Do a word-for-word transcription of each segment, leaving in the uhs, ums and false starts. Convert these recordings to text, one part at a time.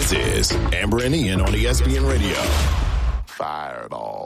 This is Amber and Ian on E S P N Radio. Fireball.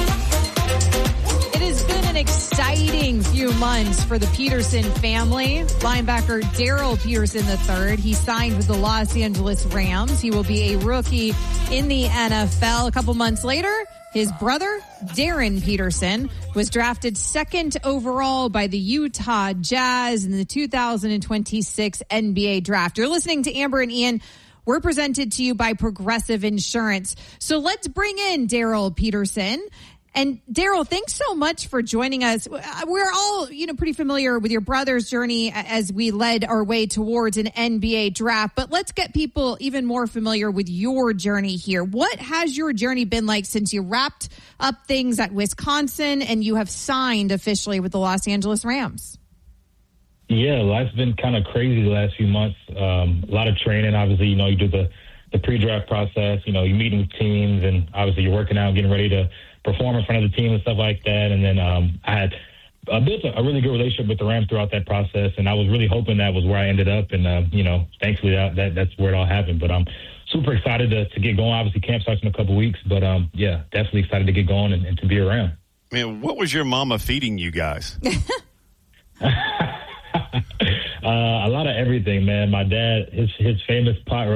It has been an exciting few months for the Peterson family. Linebacker Daryl Peterson the third. He signed with the Los Angeles Rams. He will be a rookie in the N F L. A couple months later, his brother, Darren Peterson, was drafted second overall by the Utah Jazz in the two thousand twenty-six N B A draft. You're listening to Amber and Ian. We're presented to you by Progressive Insurance. So let's bring in Daryl Peterson. And Daryl, thanks so much for joining us. We're all, you know, pretty familiar with your brother's journey as we led our way towards an N B A draft. But let's get people even more familiar with your journey here. What has your journey been like since you wrapped up things at Wisconsin and you have signed officially with the Los Angeles Rams? Yeah, life's been kind of crazy the last few months. Um, a lot of training. Obviously, you know, you do the, the pre-draft process. You know, you're meeting with teams, and obviously you're working out, getting ready to perform in front of the team and stuff like that. And then um, I had uh, built a, a really good relationship with the Rams throughout that process, and I was really hoping that was where I ended up. And, uh, you know, thankfully that, that that's where it all happened. But I'm super excited to, to get going. Obviously, camp starts in a couple weeks. But, um, yeah, definitely excited to get going and, and to be around. Man, what was your mama feeding you guys? Uh, a lot of everything, man. My dad, his his famous pot